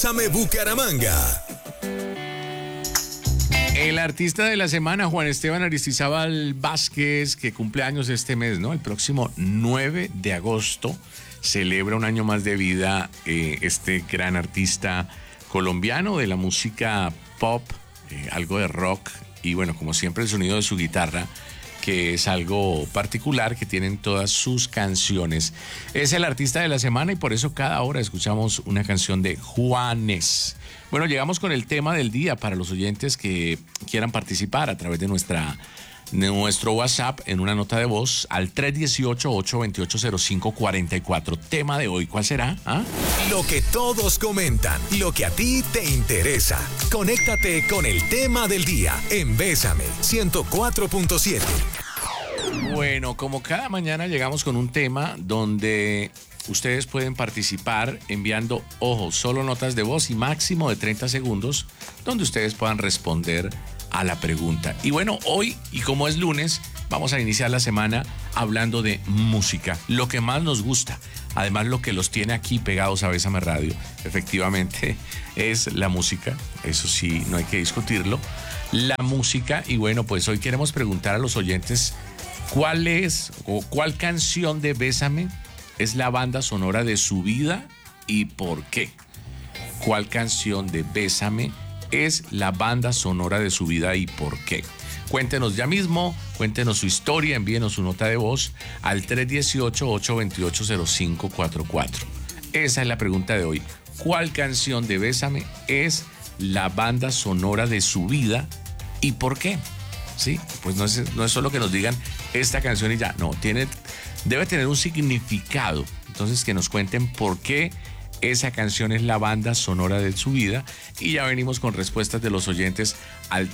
Bésame Bucaramanga. El artista de la semana, Juan Esteban Aristizábal Vázquez, que cumple años este mes, ¿no? El próximo 9 de agosto celebra un año más de vida este gran artista colombiano de la música pop, algo de rock y bueno, como siempre el sonido de su guitarra, que es algo particular que tienen todas sus canciones. Es el artista de la semana y por eso cada hora escuchamos una canción de Juanes. Bueno, llegamos con el tema del día para los oyentes que quieran participar a través de nuestro WhatsApp en una nota de voz al 318-828-0544. Tema de hoy, ¿cuál será? ¿Ah? Lo que todos comentan, lo que a ti te interesa. Conéctate con el tema del día en Bésame 104.7. Bueno, como cada mañana llegamos con un tema donde ustedes pueden participar enviando, ojo, solo notas de voz y máximo de 30 segundos, donde ustedes puedan responder a la pregunta. Y bueno, hoy, y como es lunes, vamos a iniciar la semana hablando de música, lo que más nos gusta. Además, lo que los tiene aquí pegados a Bésame Radio, efectivamente, es la música. Eso sí, no hay que discutirlo. La música, y bueno, pues hoy queremos preguntar a los oyentes cuál es o cuál canción de Bésame es la banda sonora de su vida y por qué. ¿Cuál canción de Bésame es la banda sonora de su vida y por qué? Cuéntenos ya mismo, cuéntenos su historia, envíenos su nota de voz al 318-828-0544. Esa es la pregunta de hoy. ¿Cuál canción de Bésame es la banda sonora de su vida y por qué? ¿Sí? Pues no es solo que nos digan esta canción y ya, no, debe tener un significado. Entonces que nos cuenten por qué esa canción es la banda sonora de su vida y ya venimos con respuestas de los oyentes al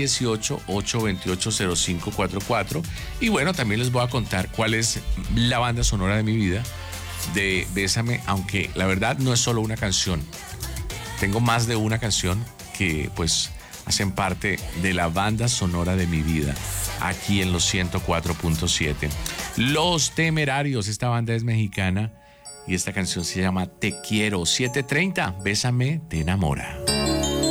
318-828-0544 y bueno, también les voy a contar cuál es la banda sonora de mi vida de Bésame, aunque la verdad no es solo una canción, tengo más de una canción que pues hacen parte de la banda sonora de mi vida aquí en los 104.7. Los Temerarios, esta banda es mexicana y esta canción se llama Te Quiero. 7:30, Bésame, te enamora.